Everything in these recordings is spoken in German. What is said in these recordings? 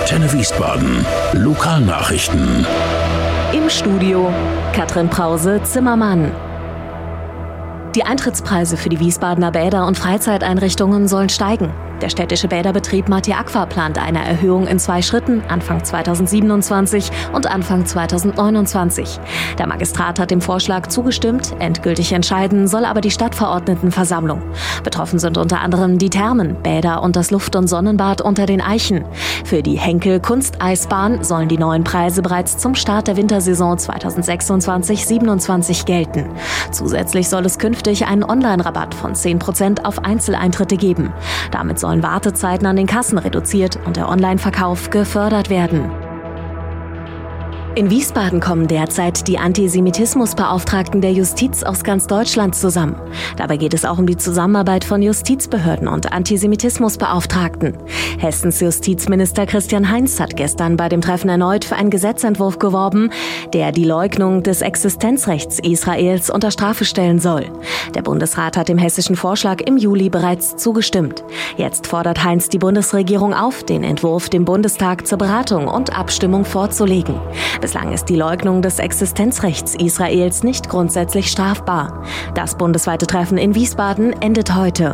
Antenne Wiesbaden. Lokalnachrichten. Im Studio Katrin Brause-Zimmermann. Die Eintrittspreise für die Wiesbadener Bäder und Freizeiteinrichtungen sollen steigen. Der städtische Bäderbetrieb Matti Aqua plant eine Erhöhung in 2 Schritten, Anfang 2027 und Anfang 2029. Der Magistrat hat dem Vorschlag zugestimmt, endgültig entscheiden soll aber die Stadtverordnetenversammlung. Betroffen sind unter anderem die Thermen, Bäder und das Luft- und Sonnenbad unter den Eichen. Für die Henkel-Kunsteisbahn sollen die neuen Preise bereits zum Start der Wintersaison 2026/27 gelten. Zusätzlich soll es künftig einen Online-Rabatt von 10% auf Einzeleintritte geben. Damit sollen Wartezeiten an den Kassen reduziert und der Online-Verkauf gefördert werden. In Wiesbaden kommen derzeit die Antisemitismusbeauftragten der Justiz aus ganz Deutschland zusammen. Dabei geht es auch um die Zusammenarbeit von Justizbehörden und Antisemitismusbeauftragten. Hessens Justizminister Christian Heinz hat gestern bei dem Treffen erneut für einen Gesetzentwurf geworben, der die Leugnung des Existenzrechts Israels unter Strafe stellen soll. Der Bundesrat hat dem hessischen Vorschlag im Juli bereits zugestimmt. Jetzt fordert Heinz die Bundesregierung auf, den Entwurf dem Bundestag zur Beratung und Abstimmung vorzulegen. Bislang ist die Leugnung des Existenzrechts Israels nicht grundsätzlich strafbar. Das bundesweite Treffen in Wiesbaden endet heute.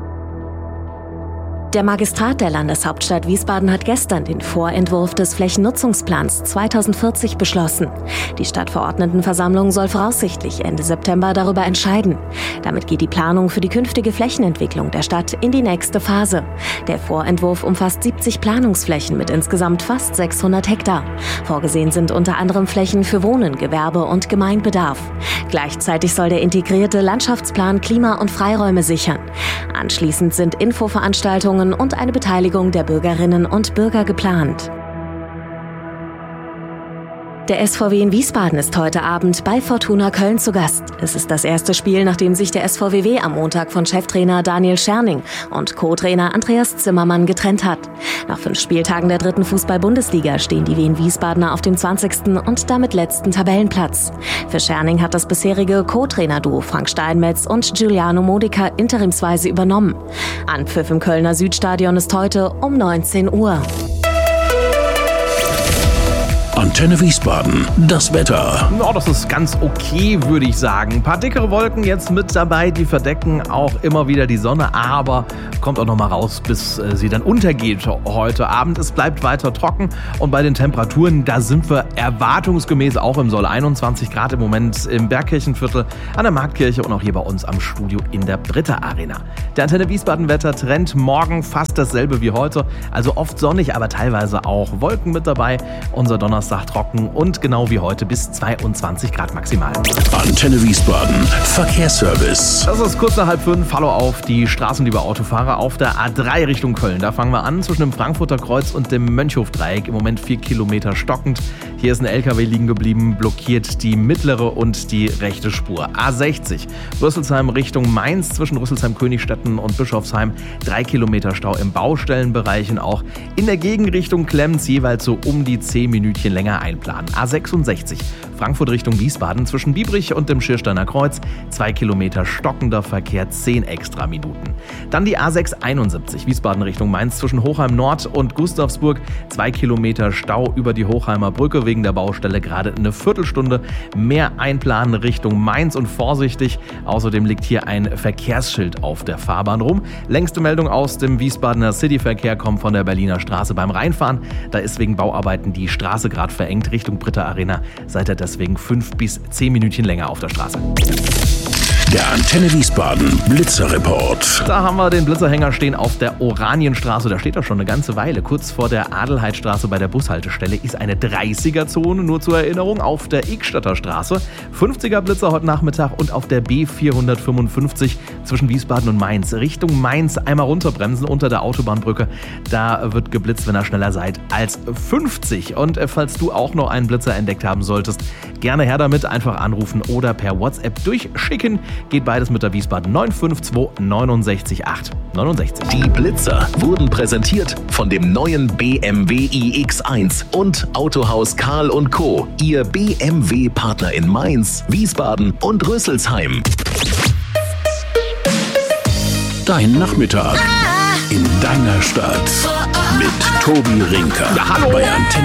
Der Magistrat der Landeshauptstadt Wiesbaden hat gestern den Vorentwurf des Flächennutzungsplans 2040 beschlossen. Die Stadtverordnetenversammlung soll voraussichtlich Ende September darüber entscheiden. Damit geht die Planung für die künftige Flächenentwicklung der Stadt in die nächste Phase. Der Vorentwurf umfasst 70 Planungsflächen mit insgesamt fast 600 Hektar. Vorgesehen sind unter anderem Flächen für Wohnen, Gewerbe und Gemeinbedarf. Gleichzeitig soll der integrierte Landschaftsplan Klima- und Freiräume sichern. Anschließend sind Infoveranstaltungen und eine Beteiligung der Bürgerinnen und Bürger geplant. Der SVW in Wiesbaden ist heute Abend bei Fortuna Köln zu Gast. Es ist das erste Spiel, nachdem sich der SVWW am Montag von Cheftrainer Daniel Scherning und Co-Trainer Andreas Zimmermann getrennt hat. Nach 5 Spieltagen der 3. Fußball-Bundesliga stehen die Wien-Wiesbadener auf dem 20. und damit letzten Tabellenplatz. Für Scherning hat das bisherige Co-Trainer-Duo Frank Steinmetz und Giuliano Modica interimsweise übernommen. Anpfiff im Kölner Südstadion ist heute um 19 Uhr. Antenne Wiesbaden, das Wetter. Ja, das ist ganz okay, würde ich sagen. Ein paar dickere Wolken jetzt mit dabei, die verdecken auch immer wieder die Sonne, aber kommt auch noch mal raus, bis sie dann untergeht heute Abend. Es bleibt weiter trocken und bei den Temperaturen, da sind wir erwartungsgemäß auch im Soll. 21 Grad im Moment im Bergkirchenviertel, an der Marktkirche und auch hier bei uns am Studio in der Britta Arena. Der Antenne Wiesbaden Wettertrend morgen fast dasselbe wie heute, also oft sonnig, aber teilweise auch Wolken mit dabei. Unser Donnerstag trocken und genau wie heute bis 22 Grad maximal. Antenne Wiesbaden, Verkehrsservice. Das ist kurz nach 4:30. Hallo auf die Straßen, liebe Autofahrer, auf der A3 Richtung Köln. Da fangen wir an zwischen dem Frankfurter Kreuz und dem Mönchhofdreieck. Im Moment 4 Kilometer stockend. Hier ist ein LKW liegen geblieben, blockiert die mittlere und die rechte Spur. A60 Rüsselsheim Richtung Mainz zwischen Rüsselsheim-Königstetten und Bischofsheim. 3 Kilometer Stau im Baustellenbereich und auch in der Gegenrichtung Klemms jeweils so um die 10 Minütchen länger einplanen. A66 Frankfurt Richtung Wiesbaden zwischen Biebrich und dem Schiersteiner Kreuz. 2 Kilometer stockender Verkehr, 10 extra Minuten. Dann die A671 Wiesbaden Richtung Mainz zwischen Hochheim Nord und Gustavsburg. 2 Kilometer Stau über die Hochheimer Brücke wegen der Baustelle. Gerade eine Viertelstunde mehr einplanen Richtung Mainz und vorsichtig. Außerdem liegt hier ein Verkehrsschild auf der Fahrbahn rum. Längste Meldung aus dem Wiesbadener Cityverkehr kommt von der Berliner Straße beim Reinfahren. Da ist wegen Bauarbeiten die Straße gerade verengt Richtung Britta Arena. Seid ihr deswegen 5 bis 10 Minütchen länger auf der Straße. Der Antenne Wiesbaden Blitzerreport. Da haben wir den Blitzerhänger stehen auf der Oranienstraße. Da steht er schon eine ganze Weile. Kurz vor der Adelheidstraße bei der Bushaltestelle ist eine 30er-Zone, nur zur Erinnerung, auf der Ickstadter Straße. 50er Blitzer heute Nachmittag und auf der B455 zwischen Wiesbaden und Mainz. Richtung Mainz einmal runterbremsen unter der Autobahnbrücke. Da wird geblitzt, wenn ihr schneller seid als 50. Und falls du auch noch einen Blitzer entdeckt haben solltest, gerne her damit. Einfach anrufen oder per WhatsApp durchschicken. Geht beides mit der Wiesbaden 952 69 8 69. Die Blitzer wurden präsentiert von dem neuen BMW iX1 und Autohaus Karl & Co. Ihr BMW-Partner in Mainz, Wiesbaden und Rüsselsheim. Dein Nachmittag in deiner Stadt mit Tobi Rinker. Ja, hallo. Bei Antenne